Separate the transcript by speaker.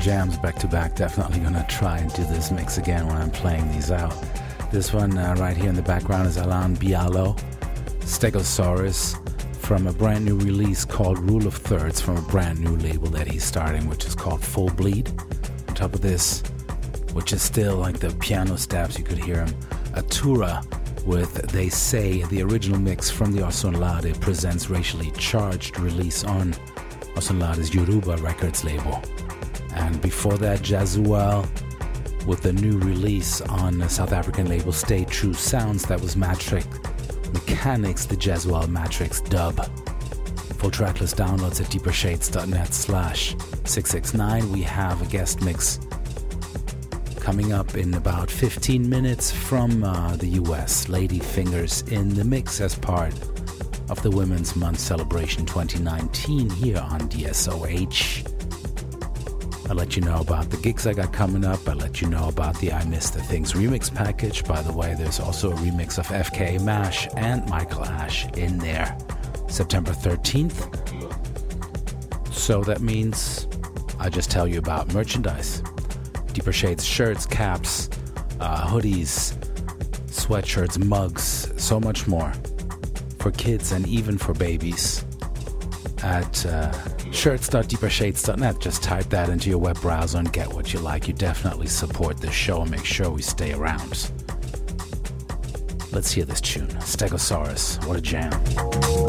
Speaker 1: jams back to back. Definitely gonna try and do this mix again when I'm playing these out. This one right here in the background is Alain Bialo, Stegosaurus, from a brand new release called Rule of Thirds, from a brand new label that he's starting, which is called Full Bleed. On top of this, which is still like the piano stabs, you could hear him, Atura with They Say, the original mix from the Osonlade Presents Racially Charged release on Osonlade's Yoruba Records label. And before that, Jazuel with the new release on the South African label Stay True Sounds. That was Matrix Mechanics, the Jazuel Matrix dub. Full tracklist downloads at deepershades.net/669. We have a guest mix coming up in about 15 minutes from the US. Lady Fingers in the mix as part of the Women's Month Celebration 2019 here on DSOH. I'll let you know about the gigs I got coming up. I'll let you know about the I Miss the Things remix package. By the way, there's also a remix of FKA Mash and Michael Ash in there, September 13th. So that means I just tell you about merchandise. Deeper Shades shirts, caps, hoodies, sweatshirts, mugs, so much more for kids and even for babies at shirts.deepershades.net. Just type that into your web browser and get what you like. You definitely support this show and make sure we stay around. Let's hear this tune. Stegosaurus, what a jam.